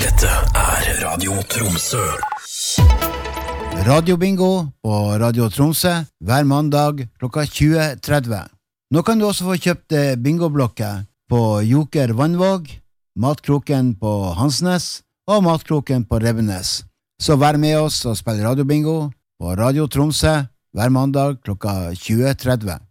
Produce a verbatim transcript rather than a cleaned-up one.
Dette er Radio Tromsø. Radio Bingo på Radio Tromsø hver mandag klokka tjue tretti. Nå kan du også få kjøpt bingoblokker på Joker Vannvåg, Matkroken på Hansnes og Matkroken på Rebbenes. Så vær med oss og spill Radio Bingo på Radio Tromsø hver mandag klokka tjue tretti.